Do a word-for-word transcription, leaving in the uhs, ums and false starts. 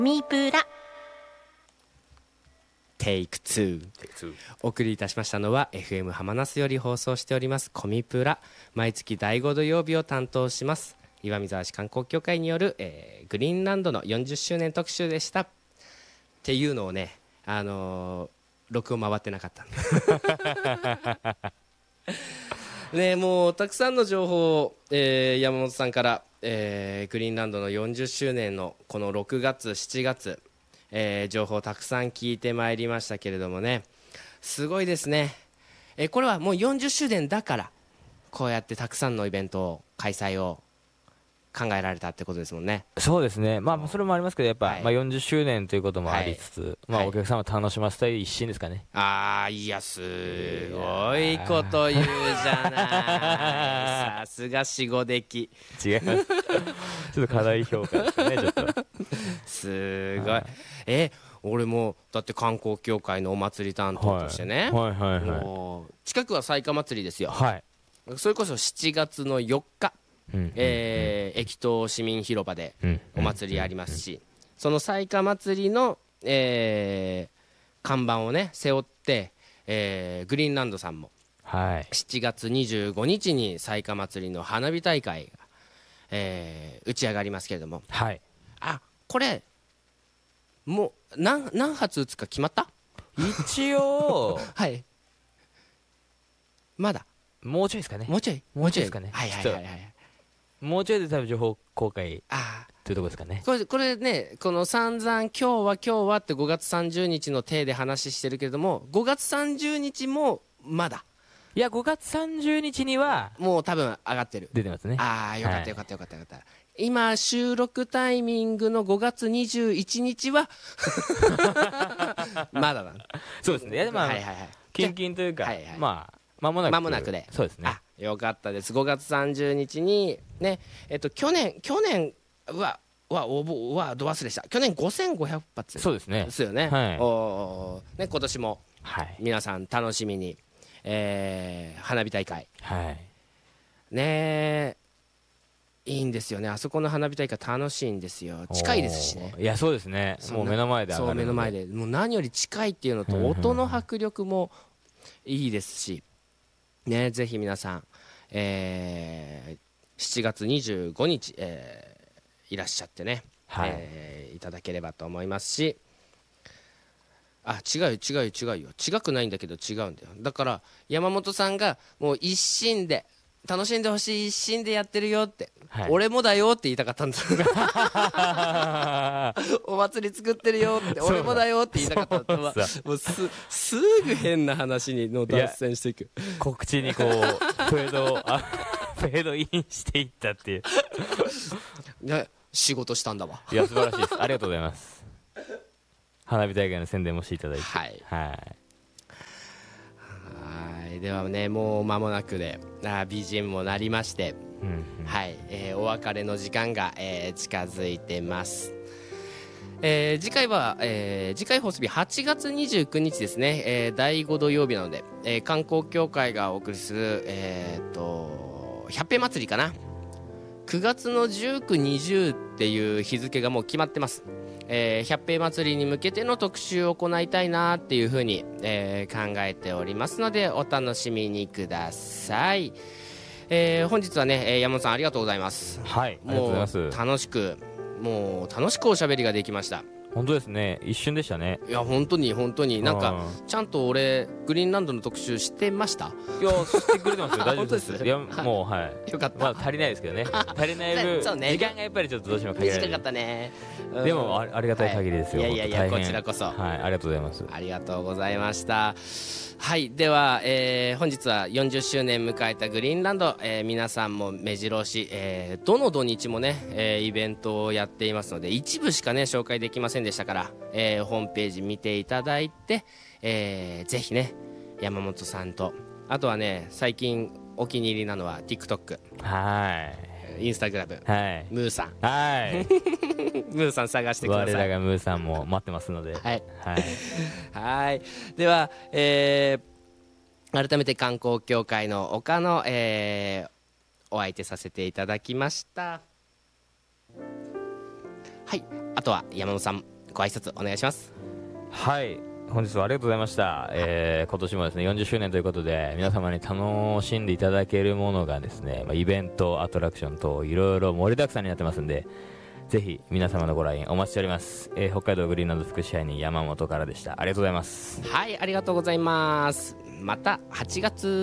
ミプラテイクツーお送りいたしましたのは エフエム 浜那須より放送しておりますコミプラ。毎月だいご土曜日を担当します岩見沢市観光協会による、えー、グリーンランドのよんじゅっしゅうねん特集でしたっていうのをね、あのー、録音回ってなかったね、もうたくさんの情報を、えー、山本さんから、えー、グリーンランドのよんじゅっしゅうねんのこのろくがつしちがつ、えー、情報をたくさん聞いてまいりましたけれどもね、すごいですね、えー、これはもうよんじゅっしゅうねんだからこうやってたくさんのイベントを開催を考えられたってことですもんね。 そうですね、まあ、それもありますけどやっぱ、 はい、 まあ、よんじゅっしゅうねんということもありつつ、はい、まあ、お客様を楽しませたい一心ですかね。 ああ、いやすごいこと言うじゃないさすがしごでき。 違いますちょっと課題評価ですねちょっとすごい。え俺もだって観光協会のお祭り担当としてね、 はいはいはいはい、 もう近くは彩花祭りですよ、 はい、 それこそしちがつのよっか、うんうんうん、えー、駅東市民広場でお祭りありますし、うんうんうん、その彩花祭りの、えー、看板をね背負って、えー、グリーンランドさんも、はい、しちがつにじゅうごにちに彩花祭りの花火大会が、えー、打ち上がりますけれども、はい、あこれもう 何, 何発打つか決まった？ 一応はいまだもうちょいですかね。 もうちょいもうちょいですかね。 はいはいはいはい。 もうちょいで多分情報公開というところですかね。 これこれね、この散々今日は今日はってごがつさんじゅうにちの体で話してるけれども、ごがつさんじゅうにちもまだ。 いやごがつさんじゅうにちにはもう多分上がってる。 出てますね。 ああよかったよかったよかったよかった。今収録タイミングのごがつにじゅういちにちはまだだ。 そうですね。いやでもはいはいはい。キンキンというか、はいはい、まあ間もなく間もなくで。 そうですね。 あよかったです。ごがつさんじゅうにちにね、えっと去年去年うわうわ応募うわど忘れした。去年ごせんごひゃくぱつそうですね。 ですよね。 はい、 おね今年も、はい、皆さん楽しみに、えー、花火大会、はい、ねいいんですよね。あそこの花火大会楽しいんですよ。近いですしね。 いやそうですね。もう目の前で上がるので。 そう目の前でもう何より近いっていうのと音の迫力もいいですし。ね、ぜひ皆さん、えー、しちがつにじゅうごにち、えー、いらっしゃってね、はいえー、いただければと思いますし、あ違うよ違うよ違うよ違くないんだけど違うんだよ。だから山本さんがもう一心で楽しんでほしい一心でやってるよって、はい、俺もだよって言いたかったんですお祭り作ってるよって俺もだよって言いたかったのはもう す, すぐ変な話にの脱線していく。 告知にこうフェードあフェードインしていったっていうね、仕事したんだわ。 いや素晴らしいです。ありがとうございます。花火大会の宣伝もしていただいて、 はい、 はいではねもう間もなくであ ビージーエム も鳴りまして、うんうんはいえー、お別れの時間が、えー、近づいてます、えー、次回は、えー、次回放送日はちがつにじゅうくにちですね、えー、だいご土曜日なので、えー、観光協会がお送りする、えー、と百平祭りかなくがつのじゅうく、にじゅうっていう日付がもう決まってます。えー、百平祭りに向けての特集を行いたいなっていうふうに、えー、考えておりますのでお楽しみにください、えー、本日はね山本さんありがとうございます。 はいありがとうございます。 楽しくもう楽しくおしゃべりができました。 本当ですね一瞬でしたね。 いや本当に本当になんかちゃんと俺グリーンランドの特集してました。 いやしてくれてますよ大丈夫です。いやもうはいよかった。 まだ足りないですけどね足りない分、ね、時間がやっぱりちょっとどうしても限られる。 短かったね。 でも あ, ありがたい限りですよ、 はい、いやいやいやこちらこそ、 はい、ありがとうございます。 ありがとうございました。はいでは、えー、本日はよんじゅっしゅうねん迎えたグリーンランド、えー、皆さんも目白押し、えー、どの土日もね、えー、イベントをやっていますので一部しかね紹介できませんでしたから、えー、ホームページ見ていただいて、えー、ぜひね山本さんとあとはね最近お気に入りなのは TikTok はいインスタグラム、はい、ムーさん、はい、ムーさん探してください。 我らがムーさんも待ってますので、はい、 はい、はいでは、えー、改めて観光協会の岡野、えー、お相手させていただきました。はい、ああとは山本さんご挨拶お願いします。 はい、本日はありがとうございました、えー、今年もですねよんじゅっしゅうねんということで皆様に楽しんでいただけるものがですね、まあ、イベントアトラクションといろいろ盛りだくさんになってますんで、ぜひ皆様のご来園お待ちしております、えー、北海道グリーンランド福祉支配人山本からでした。ありがとうございます。 はい、ありがとうございます。またはちがつ